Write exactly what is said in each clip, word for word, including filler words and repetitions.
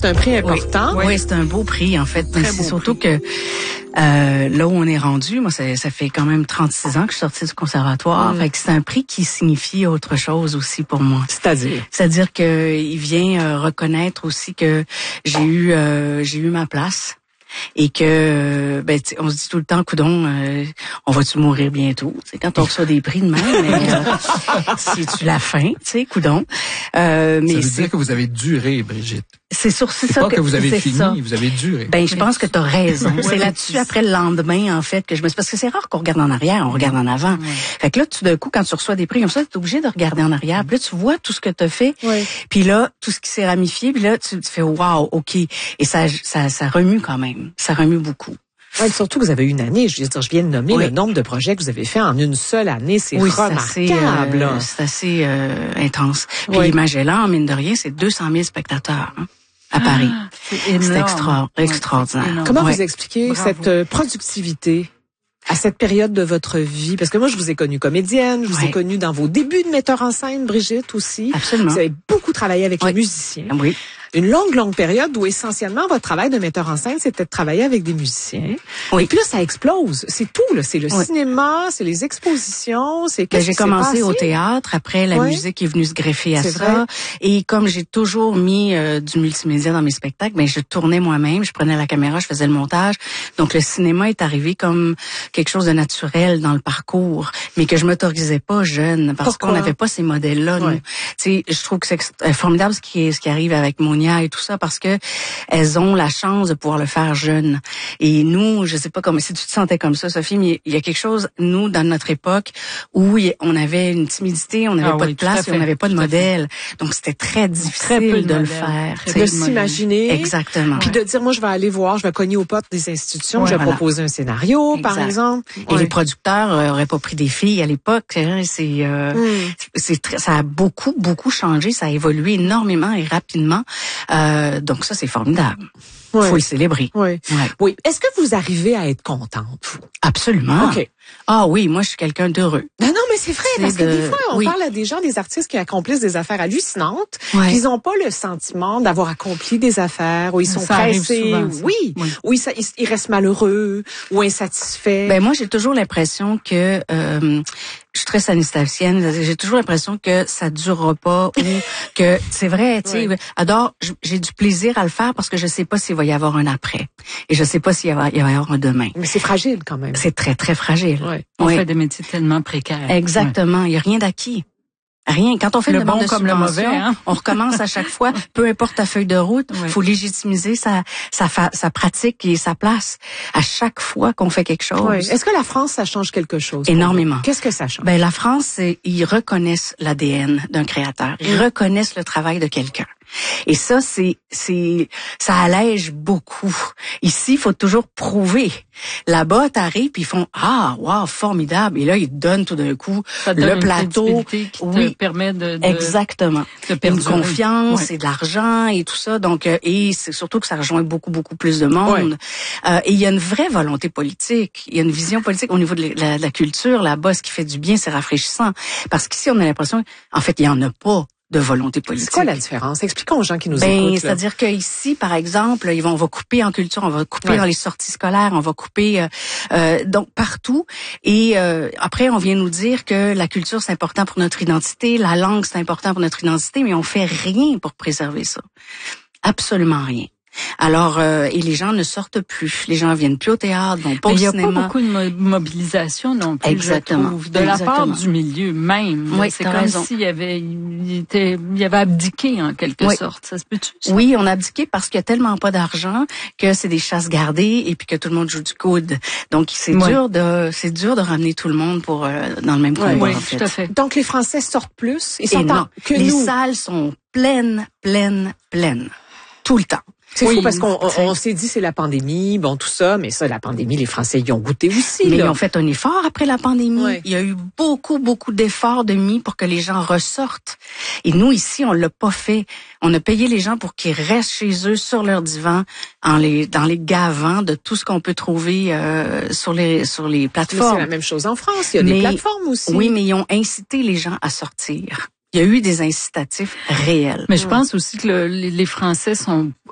c'est un prix important. Oui, oui c'est un beau prix, en fait. Mais c'est surtout prix. que euh, là où on est rendu, moi, ça, ça fait quand même trente-six ans que je suis sortie du conservatoire. Mm. Fait que c'est un prix qui signifie autre chose aussi pour moi. C'est-à-dire? C'est-à-dire que il vient euh, reconnaître aussi que j'ai eu euh, j'ai eu ma place. Et que ben on se dit tout le temps, coudon, euh, on va-tu mourir bientôt? C'est quand on reçoit des prix de même, mais euh, c'est-tu la fin, tu sais, coudon. Euh, mais ça veut dire que vous avez duré, Brigitte. C'est sur c'est, c'est ça pas que, que vous avez fini, ça. vous avez duré. Ben je pense que tu as raison. C'est là-dessus après le lendemain en fait que je me suis parce que c'est rare qu'on regarde en arrière, on regarde en avant. Ouais. Fait que là tout d'un coup quand tu reçois des prix comme ça, tu es obligé de regarder en arrière. Puis là tu vois tout ce que tu as fait. Ouais. Puis là tout ce qui s'est ramifié, puis là tu, tu fais waouh, OK, et ça ça ça remue quand même. Ça remue beaucoup. Ouais, surtout que vous avez une année, je veux dire, je viens de nommer oui. le nombre de projets que vous avez fait en une seule année, c'est oui, remarquable. C'est assez, euh, c'est assez euh, intense. Puis oui. Magellan, mine de rien, c'est deux cent mille spectateurs hein, à Paris. Ah, c'est, c'est extra, extraordinaire. Ouais, c'est Comment ouais. vous expliquez Bravo. cette euh, productivité à cette période de votre vie? Parce que moi, je vous ai connue comédienne, je vous ouais. ai connue dans vos débuts de metteur en scène, Brigitte aussi. Absolument. Vous avez beaucoup travaillé avec oui. les musiciens. Oui. Une longue, longue période où essentiellement votre travail de metteur en scène, c'était de travailler avec des musiciens. Oui. Et puis là, ça explose. C'est tout, là. C'est le oui. cinéma, c'est les expositions, c'est qu'est-ce ben, J'ai qui commencé s'est au théâtre. Après, la oui. musique est venue se greffer à c'est ça. Vrai. Et comme j'ai toujours mis euh, du multimédia dans mes spectacles, ben je tournais moi-même, je prenais la caméra, je faisais le montage. Donc le cinéma est arrivé comme quelque chose de naturel dans le parcours, mais que je m'autorisais pas jeune parce Pourquoi? qu'on n'avait pas ces modèles-là. Oui. Nous, tu sais, je trouve que c'est formidable ce qui est, ce qui arrive avec Monia et tout ça parce que elles ont la chance de pouvoir le faire jeune. Et nous, je sais pas comment si tu te sentais comme ça, Sophie, mais il y a quelque chose nous dans notre époque où on avait une timidité, on n'avait ah pas oui, de place, et on n'avait pas de modèle. Donc c'était très difficile très de, de le faire, de s'imaginer. Exactement. Puis de dire moi je vais aller voir, je vais cogner aux portes des institutions, ouais, je vais voilà. proposer un scénario exact. Par exemple. Et ouais. les producteurs euh, auraient pas pris des filles à l'époque, c'est c'est euh, mm. c'est très, ça a beaucoup beaucoup changé, ça a évolué énormément et rapidement. Euh, donc ça c'est formidable. Ouais. Faut le célébrer. Oui. Ouais. Oui. Est-ce que vous arrivez à être contente, vous? Absolument. OK. Ah oui, moi je suis quelqu'un d'heureux. Non, non, mais c'est vrai, c'est parce de... que des fois, on oui. parle à des gens, des artistes qui accomplissent des affaires hallucinantes, ouais. puis ils n'ont pas le sentiment d'avoir accompli des affaires, où ils sont ça pressés, souvent, oui, oui, où ils, ils, ils restent malheureux, ou insatisfaits. Ben moi, j'ai toujours l'impression que... Euh, je suis très sanitarienne, j'ai toujours l'impression que ça durera pas ou que c'est vrai, tu sais, oui. adore, j'ai du plaisir à le faire parce que je sais pas s'il va y avoir un après et je sais pas s'il va y avoir un demain. Mais c'est fragile quand même. C'est très très fragile. Oui. On oui. fait des métiers tellement précaires. Exactement, il y a rien d'acquis. Rien. Quand on fait le une bon demande de comme le mauvais, hein? on recommence à chaque fois. Peu importe ta feuille de route, il ouais. faut légitimiser sa, sa, sa pratique et sa place. À chaque fois qu'on fait quelque chose. Ouais. Est-ce que la France, ça change quelque chose? Énormément. Qu'est-ce que ça change? Ben, la France, ils reconnaissent l'A D N d'un créateur. Ils mmh. reconnaissent le travail de quelqu'un. Et ça, c'est, c'est, ça allège beaucoup. Ici, il faut toujours prouver. Là-bas, t'arrives puis ils font ah, wow, formidable. Et là, ils te donnent tout d'un coup ça le plateau qui oui, te permet de, de exactement, de une confiance ouais. et de l'argent et tout ça. Donc, euh, et c'est surtout que ça rejoint beaucoup, beaucoup plus de monde. Ouais. Euh, et il y a une vraie volonté politique. Il y a une vision politique au niveau de la, de la culture. Là-bas, ce qui fait du bien, c'est rafraîchissant. Parce qu'ici, on a l'impression, en fait, il y en a pas de volonté politique. C'est quoi la différence? Expliquons aux gens qui nous ben, écoutent. C'est-à-dire qu'ici, par exemple, ils vont, on va couper en culture, on va couper ouais. dans les sorties scolaires, on va couper euh, euh, donc partout. Et euh, après, on vient nous dire que la culture, c'est important pour notre identité, la langue, c'est important pour notre identité, mais on fait rien pour préserver ça. Absolument rien. Alors, euh, et les gens ne sortent plus. Les gens viennent plus au théâtre, vont pas au cinéma. Il n'y a pas beaucoup de mo- mobilisation non plus, exactement, je trouve, de exactement. la part du milieu même. Oui, c'est t'as comme raison. s'il y avait, il était, il y avait abdiqué en quelque oui. sorte. Ça se peut-tu? Ça? Oui, on a abdiqué parce qu'il y a tellement pas d'argent que c'est des chasses gardées et puis que tout le monde joue du coude. Donc c'est oui. dur de, c'est dur de ramener tout le monde pour euh, dans le même combat. Oui, en fait. tout à fait. Donc les Français sortent plus. Ils sont non, que les nous. salles sont pleines, pleines, pleines, tout le temps. C'est oui, fou parce qu'on on, on s'est dit c'est la pandémie, bon tout ça, mais ça la pandémie, les Français y ont goûté aussi. Mais là. ils ont fait un effort après la pandémie. Ouais. Il y a eu beaucoup beaucoup d'efforts de mis pour que les gens ressortent. Et nous ici, on l'a pas fait. On a payé les gens pour qu'ils restent chez eux sur leur divan, en les dans les gavants de tout ce qu'on peut trouver euh, sur les sur les plateformes. Mais c'est la même chose en France. Il y a mais, des plateformes aussi. Oui, mais ils ont incité les gens à sortir. Il y a eu des incitatifs réels. Mais je pense aussi que le, les Français sont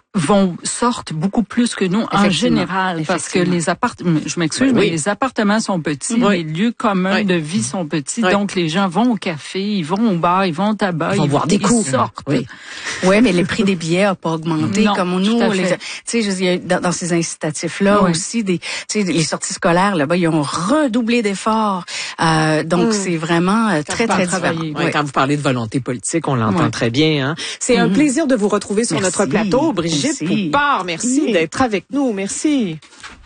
vont sortent beaucoup plus que nous en général parce que les appartements, je m'excuse, oui, mais oui. les appartements sont petits, oui. les lieux communs oui. de vie sont petits, oui. donc les gens vont au café, ils vont au bar, ils vont au tabac, ils vont ils boire des coups, ils sortent. Oui. ouais, mais les prix des billets n'ont pas augmenté non, comme nous. Tu sais, je dis dans, dans ces incitatifs-là oui. aussi, des, tu sais, les sorties scolaires là-bas, ils ont redoublé d'efforts. Euh, donc mmh. c'est vraiment euh, très très travaillé. Oui, quand vous parlez de volonté politique, on l'entend oui. très bien. Hein. C'est mmh. un plaisir de vous retrouver sur Merci. notre plateau, Brigitte Merci. Poupard. Merci oui. d'être avec nous. Merci.